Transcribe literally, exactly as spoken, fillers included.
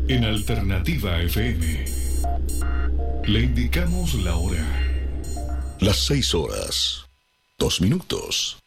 En Alternativa F M le indicamos la hora. Las seis horas, dos minutos.